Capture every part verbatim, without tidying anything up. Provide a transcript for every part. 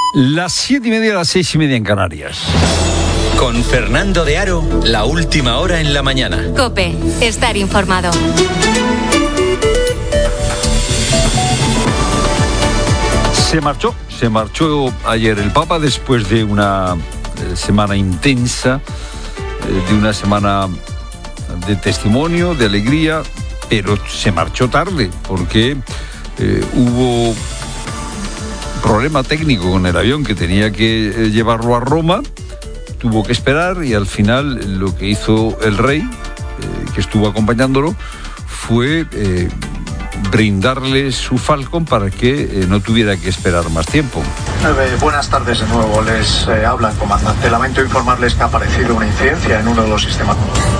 Las siete y media, las seis y media en Canarias. Con Fernando de Aro, la última hora en la mañana. COPE, estar informado. Se marchó, se marchó ayer el Papa después de una eh, semana intensa, eh, de una semana de testimonio, de alegría, pero se marchó tarde porque eh, hubo problema técnico con el avión que tenía que eh, llevarlo a Roma, tuvo que esperar y al final lo que hizo el rey, eh, que estuvo acompañándolo, fue eh, brindarle su Falcon para que eh, no tuviera que esperar más tiempo. Eh, buenas tardes de nuevo, les eh, habla el comandante. Lamento informarles que ha aparecido una incidencia en uno de los sistemas.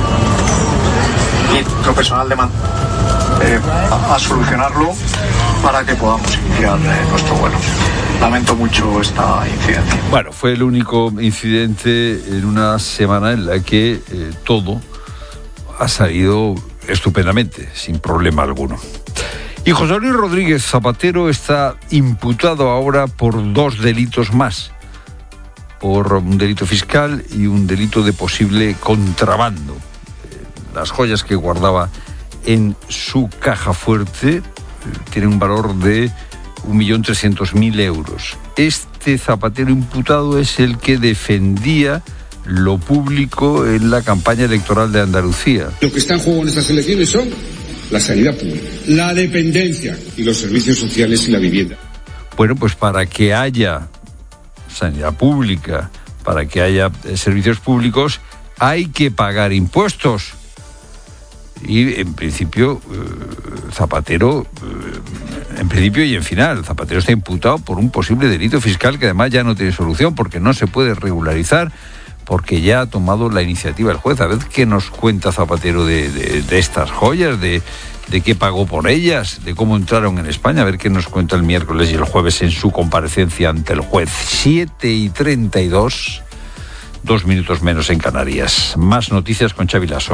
Y nuestro personal de man- eh, a, a solucionarlo para que podamos iniciar eh, nuestro vuelo. Lamento mucho esta incidencia. Bueno, fue el único incidente en una semana en la que eh, todo ha salido estupendamente, sin problema alguno. Y José Luis Rodríguez Zapatero está imputado ahora por dos delitos más, por un delito fiscal y un delito de posible contrabando. Eh, las joyas que guardaba en su caja fuerte eh, tienen un valor de un millón trescientos mil euros. Este Zapatero imputado es el que defendía lo público en la campaña electoral de Andalucía. Lo que está en juego en estas elecciones son la sanidad pública, la dependencia y los servicios sociales y la vivienda. Bueno, pues para que haya sanidad pública, para que haya servicios públicos, hay que pagar impuestos. Y en principio, eh, Zapatero, eh, en principio y en final, Zapatero está imputado por un posible delito fiscal que además ya no tiene solución porque no se puede regularizar, porque ya ha tomado la iniciativa el juez. A ver qué nos cuenta Zapatero de, de, de estas joyas, de, de qué pagó por ellas, de cómo entraron en España, a ver qué nos cuenta el miércoles y el jueves en su comparecencia ante el juez. siete y treinta y dos, dos minutos menos en Canarias. Más noticias con Xavi Lasso.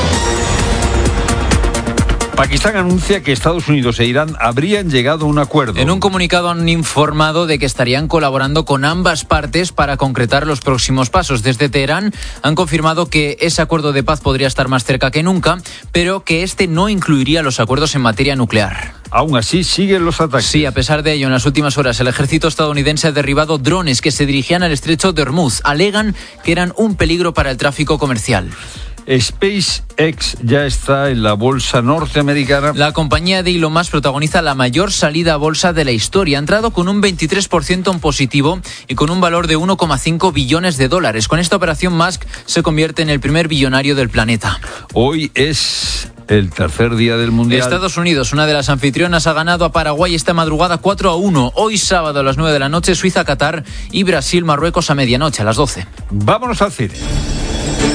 Pakistán anuncia que Estados Unidos e Irán habrían llegado a un acuerdo. En un comunicado han informado de que estarían colaborando con ambas partes para concretar los próximos pasos. Desde Teherán han confirmado que ese acuerdo de paz podría estar más cerca que nunca, pero que este no incluiría los acuerdos en materia nuclear. Aún así, siguen los ataques. Sí, a pesar de ello, en las últimas horas el ejército estadounidense ha derribado drones que se dirigían al estrecho de Hormuz. Alegan que eran un peligro para el tráfico comercial. SpaceX ya está en la bolsa norteamericana. La compañía de Elon Musk protagoniza la mayor salida a bolsa de la historia. Ha entrado con un veintitrés por ciento en positivo y con un valor de uno coma cinco billones de dólares. Con esta operación, Musk se convierte en el primer billonario del planeta. Hoy es el tercer día del Mundial. Estados Unidos, una de las anfitrionas, ha ganado a Paraguay esta madrugada cuatro a uno. Hoy sábado a las nueve de la noche, Suiza, Qatar y Brasil, Marruecos a medianoche, a las doce. Vámonos al cine.